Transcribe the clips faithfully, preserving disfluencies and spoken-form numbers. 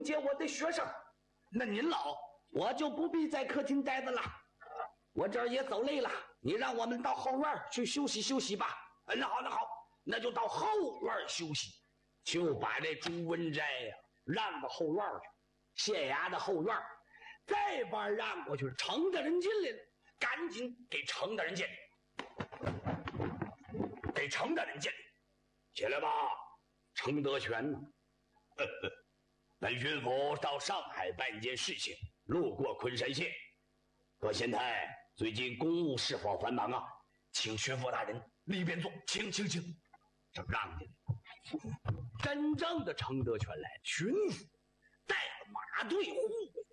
接我的学生。那您老，我就不必在客厅待着了，我这儿也走累了，你让我们到后院去休息休息吧。那好，那好，那就到后院休息。就把这朱文斋呀、啊、让到后院去，县衙的后院，再把让过去，程大人进来了，赶紧给程大人进来，给程大人进来，起来吧，程德全呢？呵呵，本巡抚到上海办一件事情，路过昆山县。葛县太最近公务是否繁忙啊？请巡抚大人里边坐，请请请。这让进来，真正的程德全来，巡抚带了马队护卫，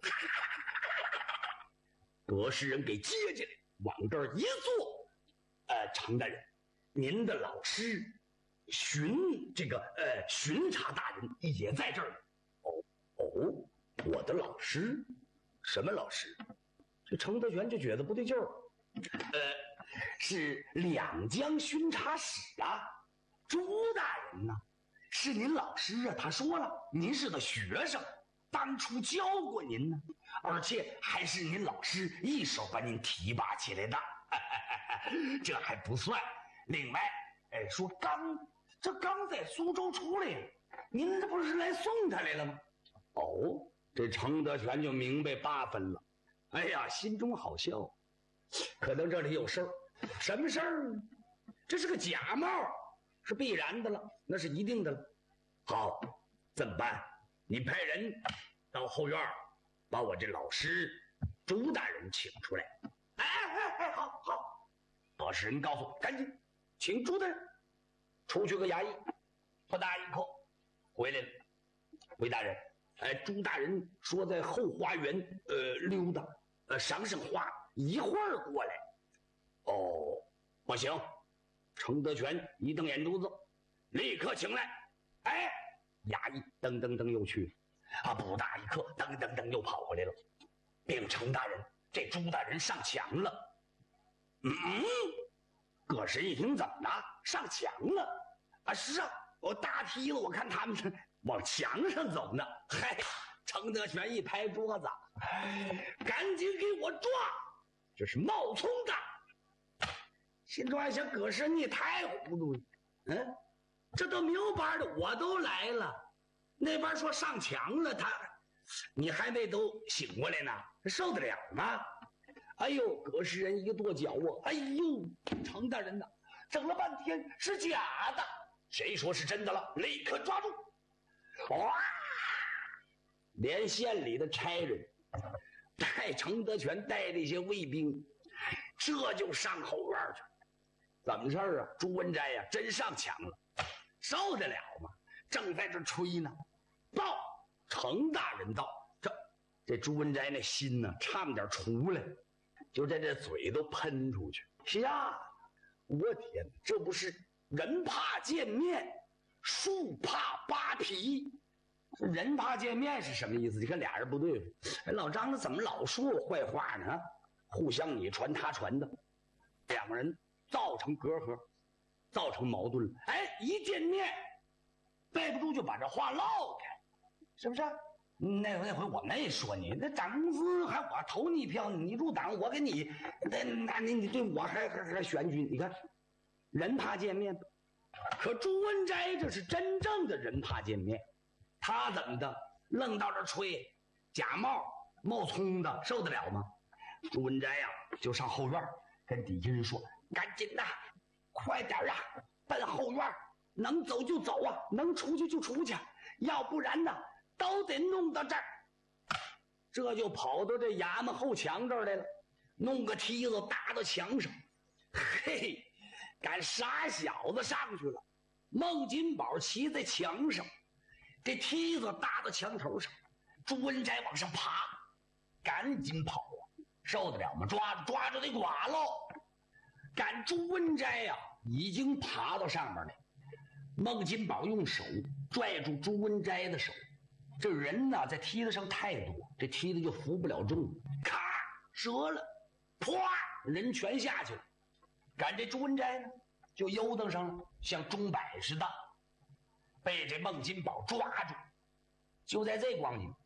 葛氏人给接进来，往这儿一坐。呃，程大人，您的老师巡这个呃巡查大人也在这儿。哦哦，我的老师，什么老师？这程德全就觉得不对劲儿。呃，是两江巡查使啊。朱大人呢，是您老师啊，他说了，您是个学生，当初教过您呢，而且还是您老师一手把您提拔起来的，这还不算。另外，哎，说刚这刚在苏州出来呀，您这不是来送他来了吗？哦，这程德全就明白八分了。哎呀，心中好笑，可能这里有事儿。什么事儿呢？这是个假冒。是必然的了，那是一定的了。好，怎么办？你派人到后院把我这老师朱大人请出来。哎哎哎，好好，把使人告诉我，赶紧请朱大人出去个衙役，不大一刻回来了。韦大人，哎，朱大人说在后花园呃溜达，呃赏赏花，一会儿过来。哦，不行。程德全一瞪眼珠子，立刻请来。哎，衙役噔噔噔又去，啊，不大一刻，噔噔噔又跑回来了。禀程大人，这朱大人上墙了。嗯，葛氏一听，怎么了？上墙了？啊，是啊，我大梯子，我看他们是往墙上走呢。嗨，程德全一拍桌子，赶紧给我抓！这是冒充的。心中还想，葛氏你也太糊涂了，嗯，这都明白的，我都来了，那边说上墙了，他，你还没都醒过来呢，受得了吗？哎呦，葛氏人一跺脚啊，哎呦，程大人呐，整了半天是假的，谁说是真的了？立刻抓住！哇，连县里的差人带程德全带这些卫兵，这就上后院去。怎么事儿啊？朱文斋呀、啊，真上墙了，受得了吗？正在这吹呢，报程大人到。这这朱文斋那心呢，差点出来，就在这嘴都喷出去。吓！我天哪，这不是人怕见面，树怕扒皮。人怕见面是什么意思？你看俩人不对付，哎，老张他怎么老说我坏话呢？互相你传他传的，两个人造成隔阂，造成矛盾了。哎，一见面，背不住就把这话唠开，是不是？那那回我没说你，那涨工资还我投你一票，你入党我给你，那那你你对我还还还选举？你看，人怕见面，可朱文斋这是真正的人怕见面，他怎么的愣到这吹假冒冒充的，受得了吗？朱文斋呀、啊，就上后院跟底下人说：“赶紧的，快点啊，奔后院，能走就走啊，能出去就出去，要不然呢，都得弄到这儿。”这就跑到这衙门后墙这儿来了，弄个梯子搭到墙上。嘿，赶傻小子上去了。孟金宝骑在墙上，这梯子搭到墙头上，朱文斋往上爬，赶紧跑啊！受得了吗？抓着抓着得剐喽！赶朱文斋呀、啊，已经爬到上面来。孟金宝用手拽住朱文斋的手，这人呢在梯子上太多，这梯子就扶不了重，咔折了，啪，人全下去了。赶这朱文斋呢，就悠登上了，像钟摆似的，被这孟金宝抓住。就在这光景，